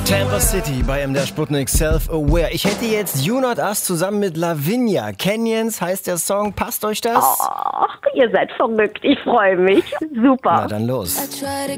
Tampa City bei MDR Sputnik Self-Aware. Ich hätte jetzt You Not Us zusammen mit Lavinia. Canyons heißt der Song. Passt euch das? Ach, ihr seid verrückt. Ich freue mich. Super. Na dann los. I try to